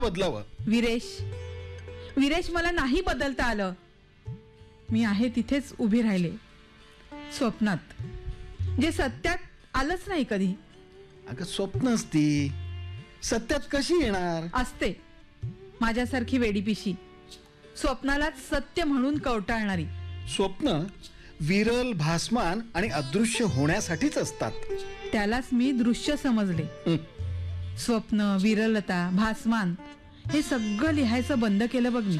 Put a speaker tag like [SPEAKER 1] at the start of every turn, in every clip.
[SPEAKER 1] बदलावं.
[SPEAKER 2] विरेश मला नाही बदलता आलं. मी आहे तिथेच उभी राहिले, स्वप्नात, जे सत्यात आलंच नाही कधी.
[SPEAKER 1] अगं स्वप्न असती, सत्यात कशी येणार?
[SPEAKER 2] असते माझ्यासारखी वेडीपिशी, स्वप्नालाच सत्य म्हणून कवटाळणारी.
[SPEAKER 1] स्वप्न विरल, भासमान आणि अदृश्य होण्यासाठीच असतात.
[SPEAKER 2] त्यालाच मी दृश्य समजले. स्वप्न, विरलता, भासमान हे सगळं लिहायचं बंद केलं बघ मी.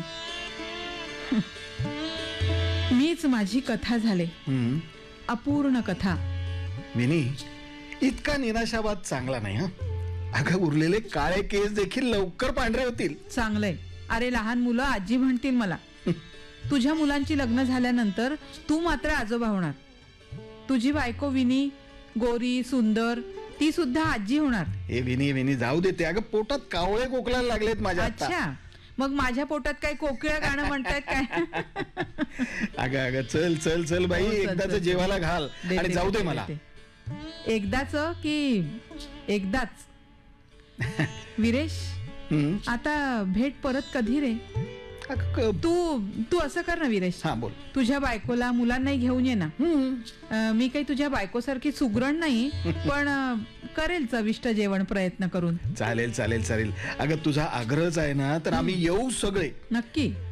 [SPEAKER 2] मीच माझी कथा झाले, अपूर्ण कथा.
[SPEAKER 1] विनी, इतका निराशावाद चांगला नाही. हा अगं, उरलेले काळे केस देखील लवकर पांढरे होतील.
[SPEAKER 2] चांगलंय. अरे, लहान मुलं आजी म्हणतील मला. तुझ्या मुलांची लग्न झाल्यानंतर तू मात्र आजोबा होणार. तुझी बायको विनी, गोरी सुंदर, ती सुद्धा आजी होणार.
[SPEAKER 1] हे विनी जाऊ देते. अगं, पोटात कावळे कोकलायला लागलेत माझ्या.
[SPEAKER 2] अच्छा, मग माझ्या पोटात काय कोकिळा गाणं म्हणतायत काय?
[SPEAKER 1] अगं चल चल चल बाई, एकदाच जेवायला घाल आणि जाऊ दे मला.
[SPEAKER 2] एकदाच की एकदाच? विरेश, आता भेट परत कधी रे? तू असं कर ना विरेश,
[SPEAKER 1] हा बोल.
[SPEAKER 2] तुझ्या बायकोला मुलांनाही घेऊन ये ना. मी काही तुझ्या बायकोसारखी सुगरण नाही, पण करेल चविष्ट जेवण प्रयत्न करून.
[SPEAKER 1] चालेल चालेल चालेल. अगं, तुझा आग्रहच आहे ना, तर आम्ही येऊ सगळे.
[SPEAKER 2] नक्की.